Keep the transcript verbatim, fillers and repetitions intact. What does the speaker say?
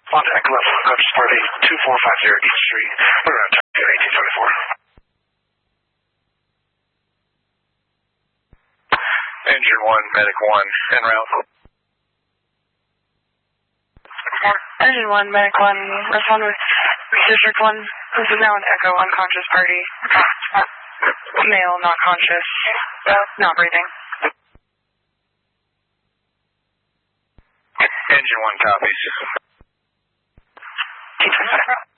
Honda Echo Left Unconscious Party two four five zero East Street. We're around eighteen twenty-four. Engine one, Medic one, en route. Engine one, Medic one, respond with District one. This is now an Echo Unconscious Party. Male, not conscious, not breathing. Engine one copies. T twenty-five.